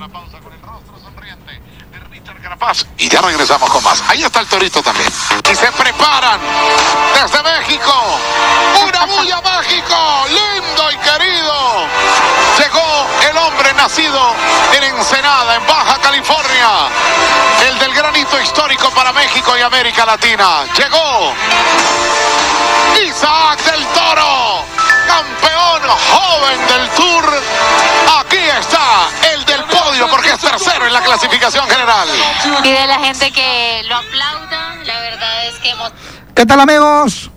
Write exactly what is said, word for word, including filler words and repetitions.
la pausa con el rostro sonriente de Richard Carapaz. Y ya regresamos con más. Ahí está el torito también. Y se preparan desde México. Una bulla México, lindo y querido. Llegó el hombre nacido en Ensenada, en Baja California. El del granito histórico para México y América Latina. Llegó Isaac del Toro, campeón joven del Tour. Aquí está el del podio porque es tercero en la clasificación general. Y de la gente que lo aplauda, la verdad es que hemos... ¿Qué tal, amigos?